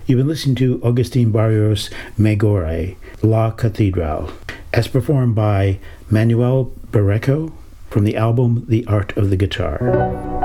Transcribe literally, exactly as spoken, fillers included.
You've been listening to Agustin Barrios Megore, La Catedral, as performed by Manuel Barreco from the album The Art of the Guitar.